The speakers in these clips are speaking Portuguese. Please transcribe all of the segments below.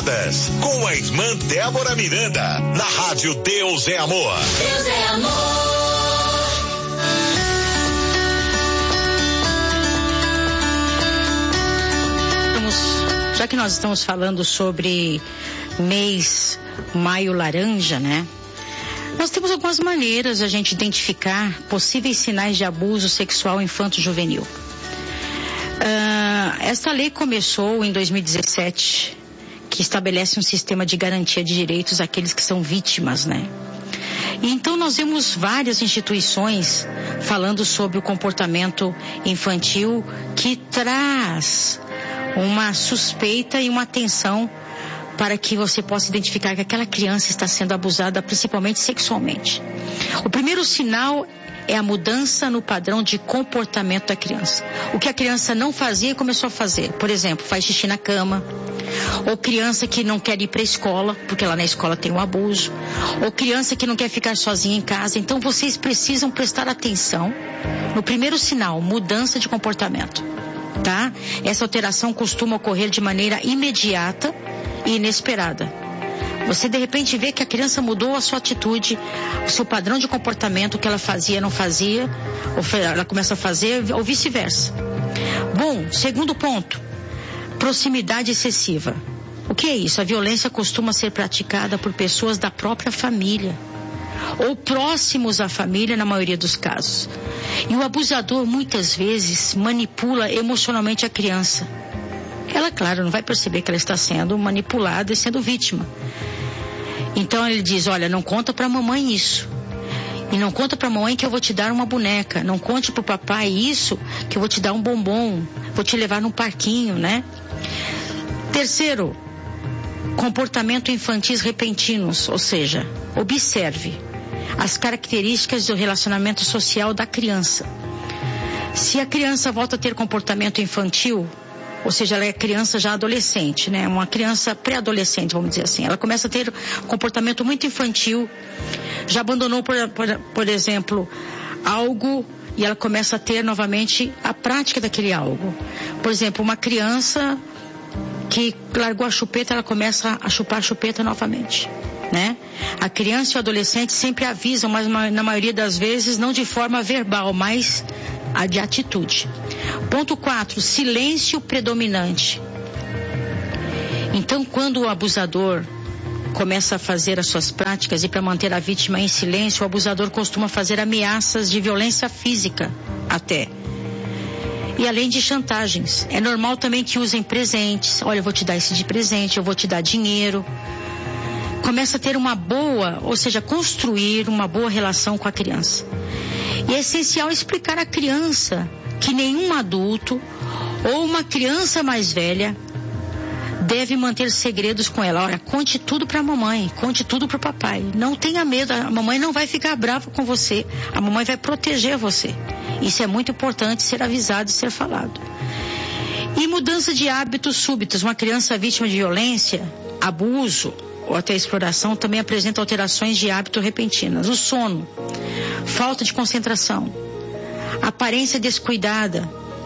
Festas, com a irmã Débora Miranda, na rádio Deus é Amor. Deus é amor. Já que nós estamos falando sobre mês Maio Laranja, né? Nós temos algumas maneiras de a gente identificar possíveis sinais de abuso sexual infanto-juvenil. Esta lei começou em 2017, que estabelece um sistema de garantia de direitos àqueles que são vítimas, né? E então nós vemos várias instituições falando sobre o comportamento infantil que traz uma suspeita e uma atenção para que você possa identificar que aquela criança está sendo abusada, principalmente sexualmente. O primeiro sinal é a mudança no padrão de comportamento da criança. O que a criança não fazia, começou a fazer. Por exemplo, faz xixi na cama. Ou criança que não quer ir para a escola, porque lá na escola tem um abuso. Ou criança que não quer ficar sozinha em casa. Então vocês precisam prestar atenção no primeiro sinal, mudança de comportamento. Tá? Essa alteração costuma ocorrer de maneira imediata e inesperada. Você de repente vê que a criança mudou a sua atitude, o seu padrão de comportamento, o que ela fazia, não fazia, ou ela começa a fazer, ou vice-versa. Bom, segundo ponto, proximidade excessiva. O que é isso? A violência costuma ser praticada por pessoas da própria família, ou próximos à família na maioria dos casos. E o abusador muitas vezes manipula emocionalmente a criança. Ela, claro, não vai perceber que ela está sendo manipulada e sendo vítima. Então ele diz, olha, não conta pra mamãe isso. E não conta pra mamãe que eu vou te dar uma boneca. Não conte pro papai isso, que eu vou te dar um bombom. Vou te levar num parquinho, né? Terceiro, comportamento infantis repentinos. Ou seja, observe as características do relacionamento social da criança. Se a criança volta a ter comportamento infantil, ou seja, ela é criança já adolescente, né? Uma criança pré-adolescente, vamos dizer assim. Ela começa a ter um comportamento muito infantil, já abandonou, por exemplo, algo, e ela começa a ter novamente a prática daquele algo. Por exemplo, uma criança que largou a chupeta, ela começa a chupar a chupeta novamente, né? A criança e o adolescente sempre avisam, mas na maioria das vezes não de forma verbal, mas a de atitude. Ponto 4, silêncio predominante. Então, quando o abusador começa a fazer as suas práticas e para manter a vítima em silêncio, o abusador costuma fazer ameaças de violência física até. E além de chantagens. É normal também que usem presentes. Olha, eu vou te dar esse de presente, eu vou te dar dinheiro. Começa a ter uma boa, ou seja, construir uma boa relação com a criança. E é essencial explicar à criança que nenhum adulto ou uma criança mais velha deve manter segredos com ela. Olha, conte tudo para a mamãe, conte tudo para o papai. Não tenha medo, a mamãe não vai ficar brava com você. A mamãe vai proteger você. Isso é muito importante ser avisado e ser falado. E mudança de hábitos súbitos. Uma criança vítima de violência, abuso ou até exploração também apresenta alterações de hábito repentinas. O sono, falta de concentração, aparência descuidada,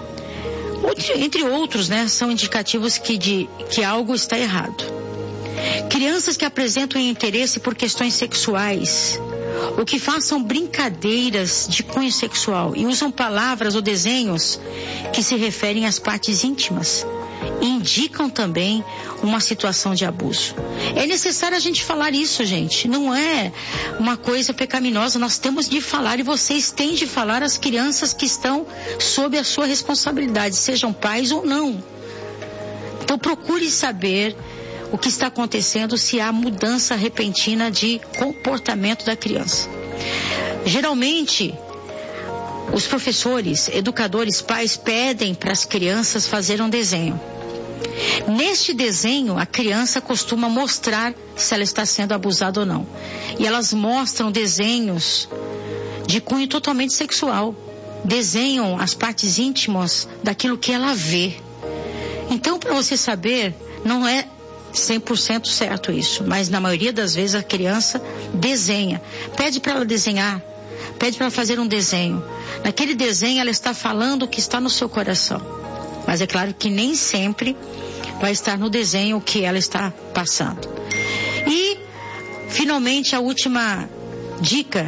entre outros, né, são indicativos que algo está errado. Crianças que apresentam interesse por questões sexuais, ou que façam brincadeiras de cunho sexual e usam palavras ou desenhos que se referem às partes íntimas, indicam também uma situação de abuso. É necessário a gente falar isso, gente. Não é uma coisa pecaminosa. Nós temos de falar e vocês têm de falar às crianças que estão sob a sua responsabilidade, sejam pais ou não. Então procure saber o que está acontecendo, se há mudança repentina de comportamento da criança. Geralmente, os professores, educadores, pais pedem para as crianças fazerem um desenho. Neste desenho, a criança costuma mostrar se ela está sendo abusada ou não. E elas mostram desenhos de cunho totalmente sexual. Desenham as partes íntimas daquilo que ela vê. Então, para você saber, não é 100% certo isso, mas na maioria das vezes a criança desenha. Pede para ela desenhar, pede para ela fazer um desenho. Naquele desenho ela está falando o que está no seu coração. Mas é claro que nem sempre vai estar no desenho que ela está passando. E, finalmente, a última dica: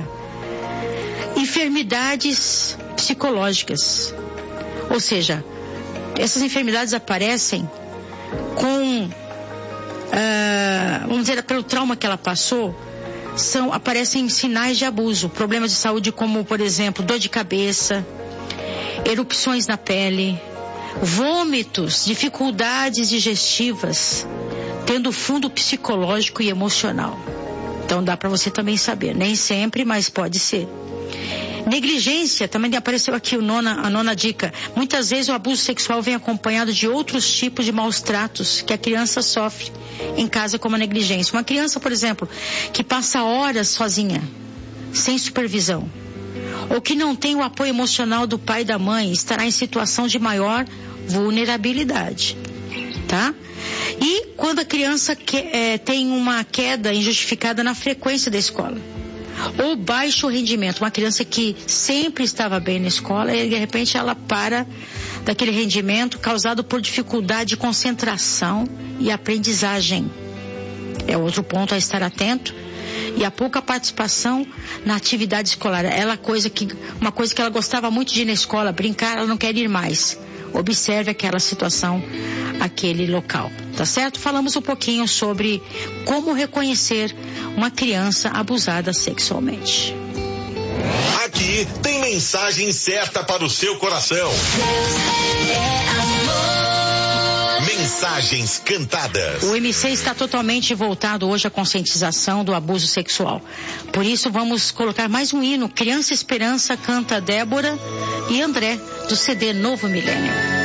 enfermidades psicológicas. Ou seja, essas enfermidades aparecem com, vamos dizer, pelo trauma que ela passou, aparecem sinais de abuso, problemas de saúde como, por exemplo, dor de cabeça, erupções na pele, vômitos, dificuldades digestivas, tendo fundo psicológico e emocional. Então dá para você também saber, nem sempre, mas pode ser. Negligência, também apareceu aqui a nona dica. Muitas vezes o abuso sexual vem acompanhado de outros tipos de maus tratos que a criança sofre em casa, como a negligência. Uma criança, por exemplo, que passa horas sozinha, sem supervisão, ou que não tem o apoio emocional do pai e da mãe, estará em situação de maior vulnerabilidade, tá? E quando a criança tem uma queda injustificada na frequência da escola, ou baixo rendimento, uma criança que sempre estava bem na escola e de repente ela para daquele rendimento causado por dificuldade de concentração e aprendizagem. É outro ponto a estar atento. E a pouca participação na atividade escolar. Uma coisa que ela gostava muito de ir na escola, brincar, ela não quer ir mais. Observe aquela situação, aquele local, tá certo? Falamos um pouquinho sobre como reconhecer uma criança abusada sexualmente. Aqui tem mensagem certa para o seu coração. Mensagens cantadas. O MC está totalmente voltado hoje à conscientização do abuso sexual. Por isso vamos colocar mais um hino. Criança Esperança canta Débora e André, do CD Novo Milênio.